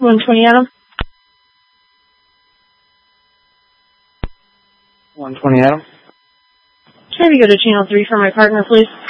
120 Adam. 120 Adam. Can I have you go to channel 3 for my partner, please?